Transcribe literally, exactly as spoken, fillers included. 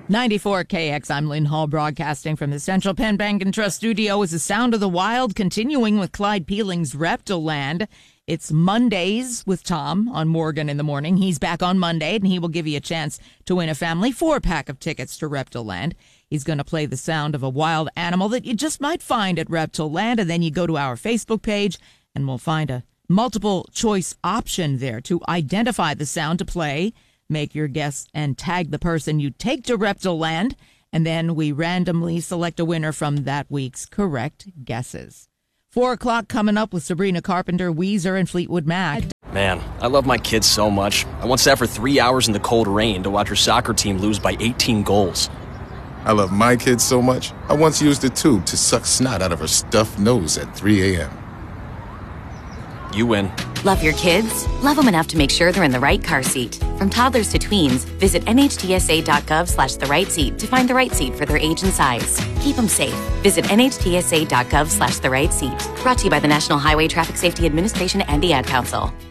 ninety-four K X, I'm Lynn Hall, broadcasting from the Central Penn Bank and Trust Studio is the Sound of the Wild, continuing with Clyde Peeling's Reptiland. It's Mondays with Tom on Morgan in the Morning. He's back on Monday, and he will give you a chance to win a family four-pack of tickets to Reptiland. He's going to play the sound of a wild animal that you just might find at Reptiland, and then you go to our Facebook page, and we'll find a multiple-choice option there to identify the sound to play. Make your guess and tag the person you take to Reptiland, and then we randomly select a winner from that week's correct guesses. Four o'clock coming up with Sabrina Carpenter, Weezer, and Fleetwood Mac. Man, I love my kids so much. I once sat for three hours in the cold rain to watch her soccer team lose by eighteen goals. I love my kids so much, I once used a tube to suck snot out of her stuffed nose at three a.m. You win. Love your kids? Love them enough to make sure they're in the right car seat. From toddlers to tweens, visit N H T S A dot gov slash the right seat to find the right seat for their age and size. Keep them safe. Visit N H T S A dot gov slash the right seat. Brought to you by the National Highway Traffic Safety Administration and the Ad Council.